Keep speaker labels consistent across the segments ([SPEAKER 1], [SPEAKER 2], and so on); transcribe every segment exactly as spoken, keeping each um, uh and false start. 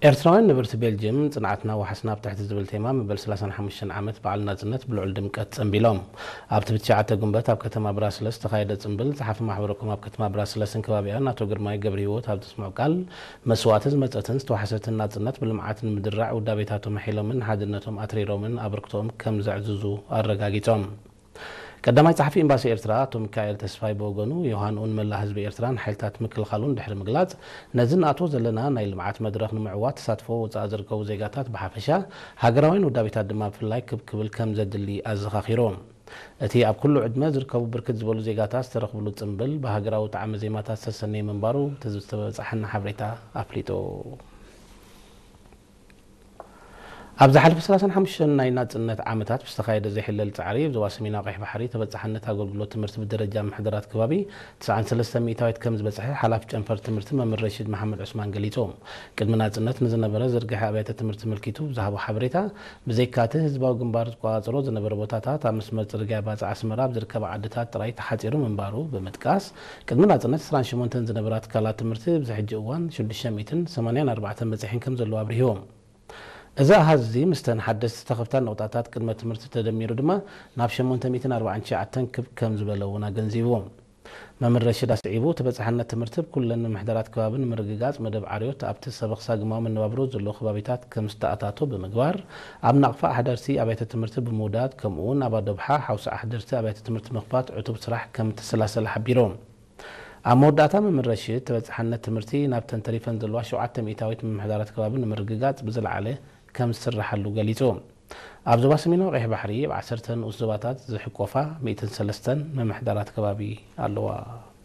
[SPEAKER 1] ኤርትራውያን ንብርት ቤልጅየም ጽናዕትና ወሐስና ብታሕቲ ዝብል ቴማ መበል ሰላሳ ወሓሙሽተ ዓመት በዓል ናጽነት ብልዑል ድምቀት ጸንቢሎም ኣብ ትብትዓተ ጉንበት ኣብ ከተማ ብራስለስ ተኻይደ ጽንብል ጸሓፊ ማሕበረኩም ኣብ ከተማ ብራስለስን ከባቢያን አቶ ግርማይ ገብረ ሕይወት ኣብ ተስማዕ ቃል መስዋዕት ዝመጸትን ዝተዋሕሰትን ናጽነት ብልምዓትን ምድራዕ ውዳቤታቶም መሒሎምን ሓድነቶም ኣትሪሮምን ኣበርክቶም ከም ዘዕዝዙ ኣረጋጊጾም ቀዳማይ ጸሓፊ ኤምባሲ ኤርትራ አቶ ሚካኤል ተስፋይ በወገኑ ዮሐንኡን መላ ህዝቢ ኤርትራን ሓይልታት ምክልኻሉን ድሕሪ ምግላጽ ነዝን አቶ ዘለና ናይ ልምዓት መድረኽ ንምዕዋት ተሳትፎ ወጻእ ዝርከቡ ዜጋታት ብሓፈሻ ሃገራዊን ውዳቤታት ድማ ብፍላይ ክብክብል ከም ዘድሊ ኣዘኻኺሮም እቲ ኣብ ኩሉ ዕድመ ዝርከቡ ብርክት ዝበሉ ዜጋታት ዝተረኽብሉ ጽምብል ብሃገራዊ ጣዕመ ዜማታት ዝተሰነየ መንባሩ ተዝተበጻሕና ሓበሬታ ኣፍሊጦ ኣብ ዝሓለፈ ሰላሳ ወሓሙሽተ ናይ ናጽነት ዓመታት ብዝተኻየደ ዘይሕለል ጻዕሪ ብዞባ ሰሜናዊ ቀይሕ ባሕሪ ተበጻሕነት ኣገልግሎት ትምህርቲ ብደረጃ ምሕደራት ከባቢ ትስዓን ሰለስተ ሚእታዊት ከም ዝበጽሐ ሓላፊ ጨንፈር ትምህርቲ መምህር ረሺድ መሐመድ ዑስማን ገሊጾም ቅድሚ ናጽነት ንዝነበረ ዝርግሐ ኣብያተ ትምህርቲ ምልኪቱ ዝሃቦ ሓበሬታ ብዘይካቲ ህዝባዊ ግንባር ዝቆጻጸሮ ዝነበረ ቦታታት ኣብ መስመር ጽርግያ ባጻ ኣስመራ ዝርከባ ዓድታት ጥራይ ተሓጺሩ ምንባሩ ብምጥቃስ ቅድሚ ናጽነት عشرين وثمانية ዝነበራ ትካላት ትምህርቲ ብዝሕጂ እዋን ሽዱሽተ ሰማንያ ኣርባዕተ በጺሐን ከም ዘለዎ ኣብርሂቦም إذا هذه مستن حدث تخفتان نقطات كلمة تمرت تدمير دما ناب ثمانمئة وأربعين عتن كب كم زبلونا جنزيبهم ما من رشيد أسعيبو تبصحنا تمرتب كلنا محضرات كوابن مرقات مدب عريوت أبت سبق ساقما من نوابروز اللو خبابيتات كم استأتاتو بمقوار أب نقفا أحدرسي أبيت تمرتب بمودات كمون أبا دبحا حوس أحدرسي أبيت تمرتب مخبات عتوب سراح كم تسلاسل حبيروم أموداتا من رشيد تبصحنا تمرتي نابتن تريفن دلوا شوعات مئتاويت من محضرات كوابن مرقات بزل عليه كم سر حلو قاليتهم أبزوا سمينو قيح بحري بعشرتن أسلوباتات زي حكوفة مئتين سلستن من محضرات كبابي اللوا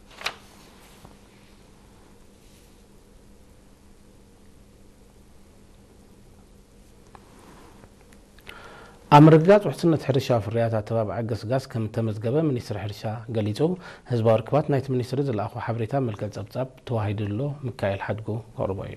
[SPEAKER 1] أمرقات وحسنة حرشة في الرياضة تبع عجز غاز كم تمزجبة من يسر حرشة قاليتو هزبا ركبات نايت من يسرد الأخو حبريتا ملكات زبزب تواهيد له مكايل حدقو قرباي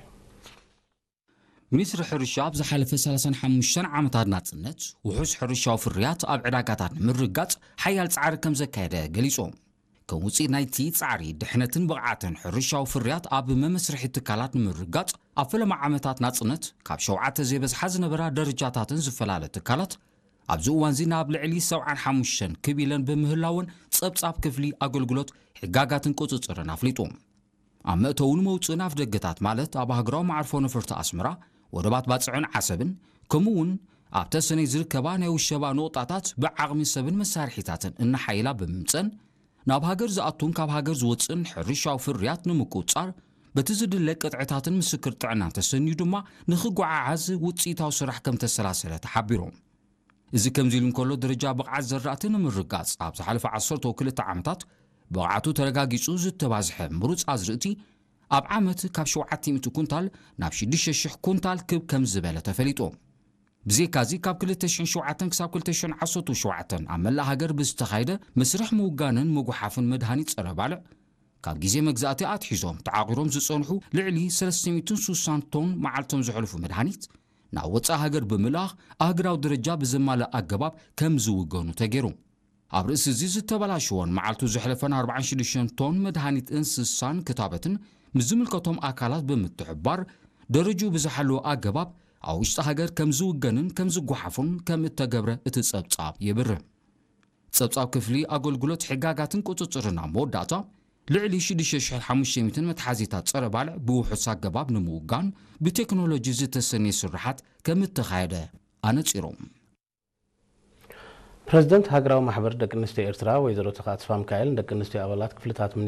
[SPEAKER 2] ሚኒስትሪ ሕርሻ ኣብ ዝሓለፈ ሰላሳ ወሓሙሽተ ዓመታት ናጽነት ውሑስ ሕርሻዊ ፍርያት ኣብ ዕዳጋታት ምርጋጽ ሓያል ጻዕሪ ከም ዘካየደ ገሊጾም ከም ውጽኢት ናይቲ ጻዕሪ ድሕነትን ብቕዓትን ሕርሻዊ ፍርያት ኣብ መመስርሒ ትካላት ንምርጋጽ ኣብ ፈለማ ዓመታት ናጽነት ካብ ሸውዓተ ዘይበዝሓ ዝነበራ ደረጃታትን ዝፈላለ ትካላት ኣብዚ እዋን ዚ ናብ ልዕሊ ሰብዓን ሓሙሽተን ክቢለን ብምህላውን ጸብጻብ ክፍሊ ኣገልግሎት ሕጋጋትን ቁጽጽርን ኣፍሊጦም ኣብ መእተውን መውጽእን ኣፍ ደገታት ማለት ኣብ ሃገራዊ ማዕርፎ ነፈርቲ ኣስመራ ወደባት ባጽዑን ዓሰብን ከምውን ኣብ ተሰነይ ዝርከባ ናይ ውሸባ ነቁጣታት ብዓቕሚ ሰብን መሳርሒታትን እናሓይላ ብምምጸን ናብ ሃገር ዝኣቱን ካብ ሃገር ዝወፅን ሕርሻዊ ፍርያት ንምቁጻር በቲ ዝድለ ቅጥዕታትን ምስክር ጥዕና ተሰንዩ ድማ ንኽጓዓዓዝ ውጽኢታዊ ስራሕ ከም ተሰላሰለ ተሓቢሮም እዚ ከምዚ ኢሉ እንከሎ ደረጃ ብቕዓት ዘራእቲ ንምርጋጽ ኣብ ዝሓለፈ ዓሰርተ ወክልተ ዓመታት ብቕዓቱ ተረጋጊጹ ዝተባዝሐ ምሩጽ ኣዝርእቲ ኣብ ዓመት ካብ ሸውዓተ ሚእቲ ኩንታል ናብ ሽዱሽተ ሽሕ ኩንታል ክብ ከም ዝበለ ተፈሊጦ ብዘይካዚ ካብ ክልተ ሽሕን ሸውዓተ ክሳብ ክልተ ሽሕን ዓሰርተ ሸውዓተ ኣብ መላእ ሃገር ብዝተኻየደ መስርሕ ምውጋንን ምጉሓፍን መድሃኒት ጸረ ባልዕ ካብ ግዜ መግዛእቲ ኣትሒዞም ተዓቂሮም ዝጸንሑ ልዕሊ ሰለስተ ሚእቲ ወሳን ቶን መዓልቶም ዝሕልፉ መድሃኒት ናብ ወጻኢ ሃገር ብምልኣኽ ኣህጉራዊ ደረጃ ብዘማልአ ኣገባብ ከም ዝውገኑ ተገይሩ ኣብ ርእሲ እዚ ዝተበላሽዎን መዓልቱ ዝሕለፈን ኣርባዓን ሽዱሽተ ቶን መድሃኒት እንስሳን ክታበትን مزملكتهم أكلات بمتحبار درجو بزحلو أجباب أو اشتهاجر كم زوجنن كم زوجحفون كم التجبرة اتصاب يبره تصاب كفلي أقول قلت حجاجات كتتصرنا موداتا لعلي شديش شح حمش ميتين متحزيتات صار بالع بوحص أجباب نموجان بتكنولوجيا زت السنة سرحات كم التخايدة أنا تيروم
[SPEAKER 1] بريزيدنت هاجراو محبر دكنستي إرترا ويزرو تقاط فام كايل دكنستي أولاد كفلتات من